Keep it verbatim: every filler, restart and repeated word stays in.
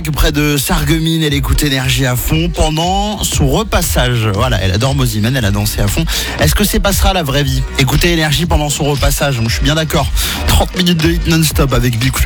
Près de Sarreguemines, elle écoute Énergie à fond pendant son repassage. Voilà, elle adore Mosiman, elle a dansé à fond. Est-ce que c'est passera la vraie vie? Écouter Énergie pendant son repassage, je suis bien d'accord. trente minutes de hit non-stop avec Big